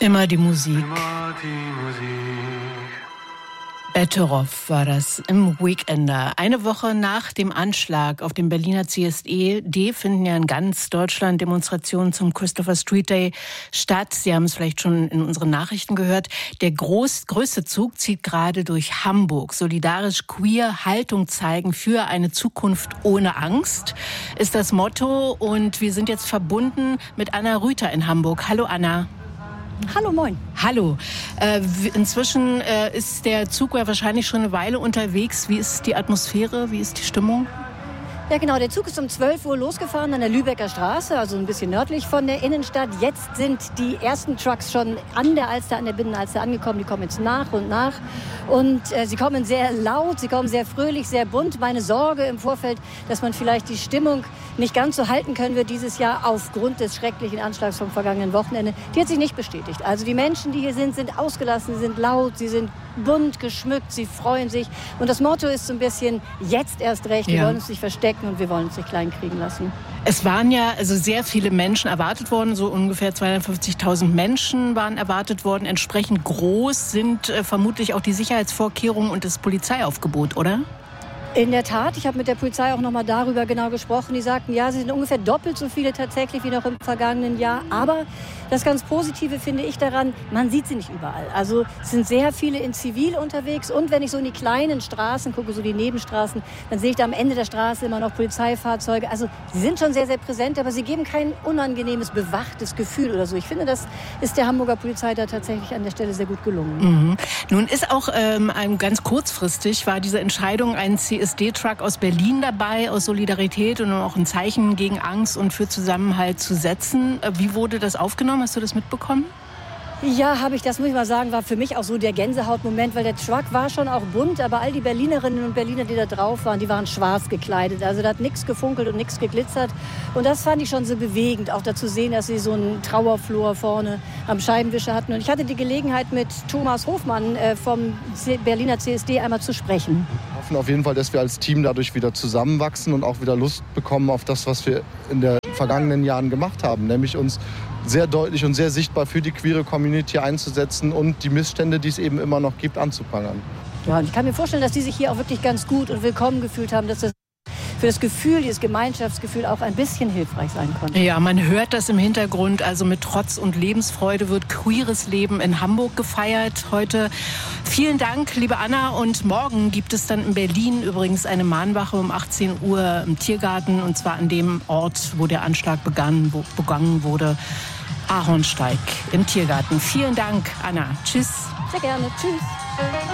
Immer die Musik. Betteroff war das im Weekender. Eine Woche nach dem Anschlag auf dem Berliner CSD finden ja in ganz Deutschland Demonstrationen zum Christopher Street Day statt. Sie haben es vielleicht schon in unseren Nachrichten gehört. Der größte Zug zieht gerade durch Hamburg. Solidarisch queer Haltung zeigen für eine Zukunft ohne Angst ist das Motto. Und wir sind jetzt verbunden mit Anna Rüther in Hamburg. Hallo Anna. Hallo, moin. Hallo. Inzwischen ist der Zug ja wahrscheinlich schon eine Weile unterwegs. Wie ist die Atmosphäre? Wie ist die Stimmung? Ja genau, der Zug ist um 12 Uhr losgefahren an der Lübecker Straße, also ein bisschen nördlich von der Innenstadt. Jetzt sind die ersten Trucks schon an der Alster, an der Binnenalster angekommen. Die kommen jetzt nach und nach. Und sie kommen sehr laut, sie kommen sehr fröhlich, sehr bunt. Meine Sorge im Vorfeld, dass man vielleicht die Stimmung nicht ganz so halten können wird dieses Jahr aufgrund des schrecklichen Anschlags vom vergangenen Wochenende, die hat sich nicht bestätigt. Also die Menschen, die hier sind ausgelassen, sie sind laut, sie sind bunt geschmückt, sie freuen sich. Und das Motto ist so ein bisschen, jetzt erst recht, wir wollen uns nicht verstecken und wir wollen uns nicht klein kriegen lassen. Es waren ja sehr viele Menschen erwartet worden, so ungefähr 250.000 Menschen waren erwartet worden. Entsprechend groß sind vermutlich auch die Sicherheitsvorkehrungen und das Polizeiaufgebot, oder? In der Tat, ich habe mit der Polizei auch noch mal darüber genau gesprochen. Die sagten, ja, sie sind ungefähr doppelt so viele tatsächlich wie noch im vergangenen Jahr. Aber das ganz Positive finde ich daran, man sieht sie nicht überall. Also es sind sehr viele in Zivil unterwegs. Und wenn ich so in die kleinen Straßen gucke, so die Nebenstraßen, dann sehe ich da am Ende der Straße immer noch Polizeifahrzeuge. Also sie sind schon sehr, sehr präsent, aber sie geben kein unangenehmes, bewachtes Gefühl oder so. Ich finde, das ist der Hamburger Polizei da tatsächlich an der Stelle sehr gut gelungen. Mhm. Nun ist auch ganz kurzfristig war diese Entscheidung, einen CSD-Truck aus Berlin dabei, aus Solidarität und auch ein Zeichen gegen Angst und für Zusammenhalt zu setzen. Wie wurde das aufgenommen? Hast du das mitbekommen? Ja, habe ich, das muss ich mal sagen, war für mich auch so der Gänsehautmoment, weil der Truck war schon auch bunt, aber all die Berlinerinnen und Berliner, die da drauf waren, die waren schwarz gekleidet. Also da hat nichts gefunkelt und nichts geglitzert. Und das fand ich schon so bewegend, auch dazu sehen, dass sie so einen Trauerflor vorne am Scheibenwischer hatten. Und ich hatte die Gelegenheit, mit Thomas Hofmann vom Berliner CSD einmal zu sprechen. Wir hoffen auf jeden Fall, dass wir als Team dadurch wieder zusammenwachsen und auch wieder Lust bekommen auf das, was wir in den vergangenen Jahren gemacht haben, nämlich uns sehr deutlich und sehr sichtbar für die queere Community einzusetzen und die Missstände, die es eben immer noch gibt, anzuprangern. Ja, und ich kann mir vorstellen, dass die sich hier auch wirklich ganz gut und willkommen gefühlt haben, dass das für das Gefühl, dieses Gemeinschaftsgefühl auch ein bisschen hilfreich sein konnte. Ja, man hört das im Hintergrund. Also mit Trotz und Lebensfreude wird queeres Leben in Hamburg gefeiert heute. Vielen Dank, liebe Anna. Und morgen gibt es dann in Berlin übrigens eine Mahnwache um 18 Uhr im Tiergarten. Und zwar an dem Ort, wo der Anschlag begangen wurde. Ahornsteig im Tiergarten. Vielen Dank, Anna. Tschüss. Sehr gerne. Tschüss.